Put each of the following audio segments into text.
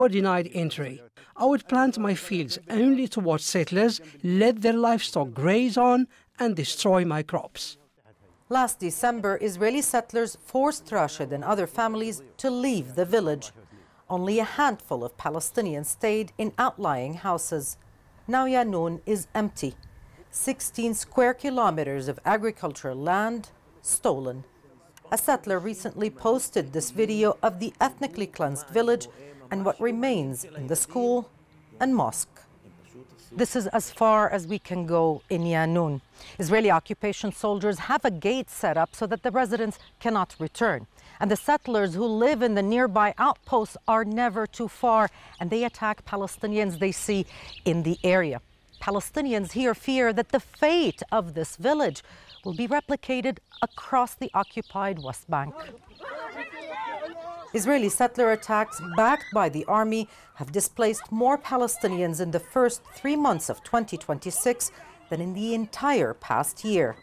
were denied entry. I would plant my fields only to watch settlers let their livestock graze on and destroy my crops. Last December, Israeli settlers forced Rashid and other families to leave the village. Only a handful of Palestinians stayed in outlying houses. Now Yanoun is empty. 16 square kilometers of agricultural land stolen. A settler recently posted this video of the ethnically cleansed village and what remains in the school and mosque. This is as far as we can go in Yanoun. Israeli occupation soldiers have a gate set up so that the residents cannot return. And the settlers who live in the nearby outposts are never too far, and they attack Palestinians they see in the area. Palestinians here fear that the fate of this village will be replicated across the occupied West Bank. Israeli settler attacks backed by the army have displaced more Palestinians in the first 3 months of 2026 than in the entire past year.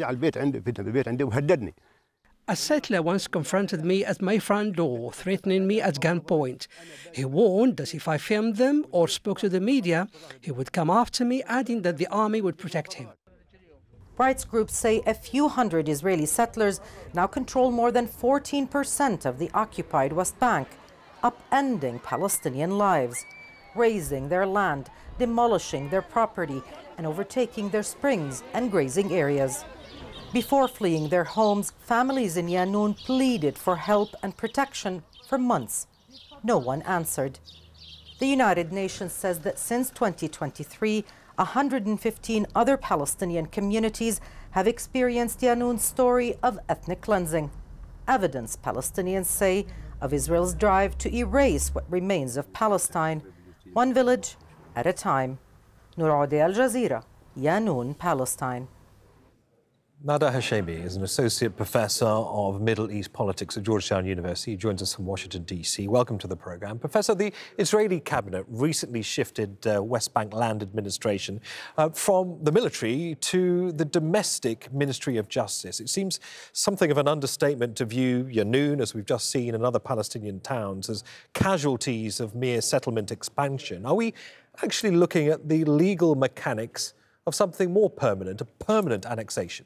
A settler once confronted me at my front door, threatening me at gunpoint. He warned that if I filmed them or spoke to the media, he would come after me, adding that the army would protect him. Rights groups say a few hundred Israeli settlers now control more than 14% of the occupied West Bank, upending Palestinian lives, razing their land, demolishing their property, and overtaking their springs and grazing areas. Before fleeing their homes, families in Yanoun pleaded for help and protection for months. No one answered. The United Nations says that since 2023, 115 other Palestinian communities have experienced Yanoun's story of ethnic cleansing. Evidence, Palestinians say, of Israel's drive to erase what remains of Palestine, one village at a time. Noor Odeh, Al Jazeera, Yanoun, Palestine. Nada Hashemi is an associate professor of Middle East politics at Georgetown University. He joins us from Washington, D.C. Welcome to the program. Professor, the Israeli cabinet recently shifted West Bank land administration from the military to the domestic Ministry of Justice. It seems something of an understatement to view Yanoun, as we've just seen, and other Palestinian towns as casualties of mere settlement expansion. Are we actually looking at the legal mechanics of something more permanent, a permanent annexation?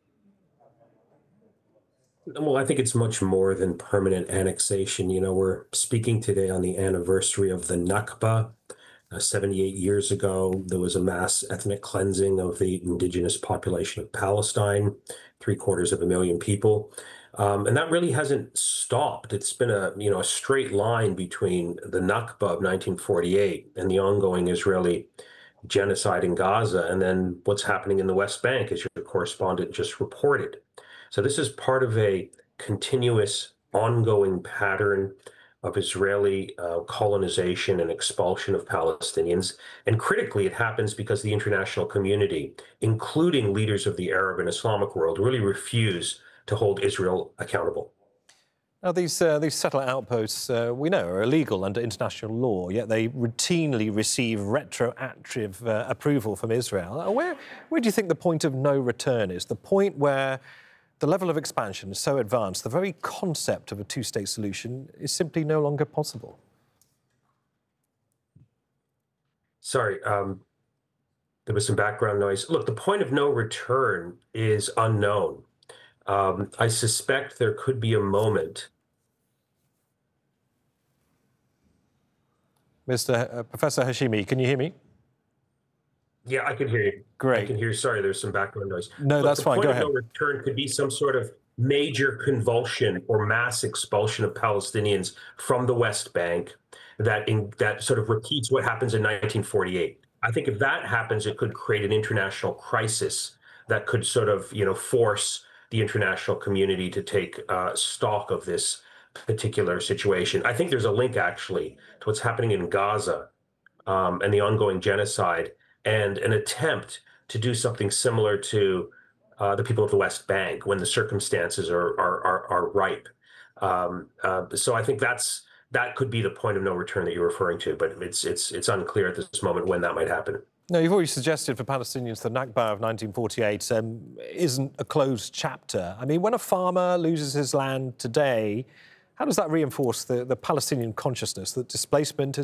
Well, I think it's much more than permanent annexation. You know, we're speaking today on the anniversary of the Nakba. 78 years ago, there was a mass ethnic cleansing of the indigenous population of Palestine, 750,000 people. And that really hasn't stopped. It's been a straight line between the Nakba of 1948 and the ongoing Israeli genocide in Gaza, and then what's happening in the West Bank, as your correspondent just reported. So this is part of a continuous, ongoing pattern of Israeli colonization and expulsion of Palestinians. And critically, it happens because the international community, including leaders of the Arab and Islamic world, really refuse to hold Israel accountable. Now, these settler outposts, we know, are illegal under international law, yet they routinely receive retroactive approval from Israel. Where do you think the point of no return is? The point where the level of expansion is so advanced, the very concept of a two-state solution is simply no longer possible. Sorry, there was some background noise. Look, the point of no return is unknown. I suspect there could be a moment. Professor Hashemi, can you hear me? Yeah, I can hear you. Great. I can hear you. Sorry, there's some background noise. No, that's fine. Go ahead. The point of no return could be some sort of major convulsion or mass expulsion of Palestinians from the West Bank that sort of repeats what happens in 1948. I think if that happens, it could create an international crisis that could sort of, force the international community to take stock of this particular situation. I think there's a link, actually, to what's happening in Gaza and the ongoing genocide, and an attempt to do something similar to the people of the West Bank when the circumstances are ripe. So I think that could be the point of no return that you're referring to, but it's unclear at this moment when that might happen. No, you've already suggested for Palestinians the Nakba of 1948 isn't a closed chapter. I mean, when a farmer loses his land today, how does that reinforce the Palestinian consciousness that displacement is